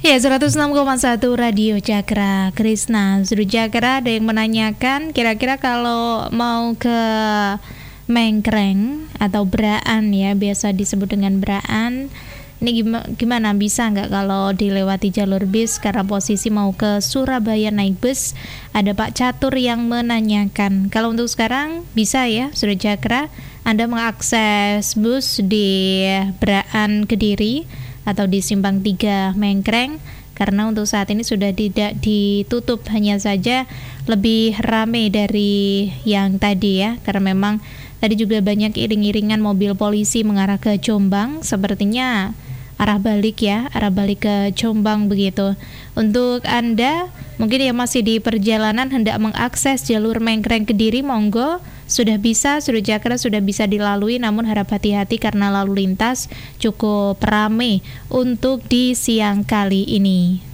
Ya, 106,1 Radio Cakra Krisna. Sudah Cakra, ada yang menanyakan kira-kira kalau mau ke Mengkreng atau Braan ya, biasa disebut dengan Braan. Ini gimana, bisa nggak kalau dilewati jalur bis karena posisi mau ke Surabaya naik bus? Ada Pak Catur yang menanyakan. Kalau untuk sekarang bisa ya, sudah Cakra, Anda mengakses bus di Braan Kediri atau di Simpang 3 Mengkreng, karena untuk saat ini sudah tidak ditutup, hanya saja lebih ramai dari yang tadi ya, karena memang tadi juga banyak iring-iringan mobil polisi mengarah ke Jombang, sepertinya arah balik ke Jombang begitu. Untuk Anda mungkin yang masih di perjalanan hendak mengakses jalur Mengkreng Kediri, monggo, sudah Cakra sudah bisa dilalui, namun harap hati-hati karena lalu lintas cukup ramai untuk di siang kali ini.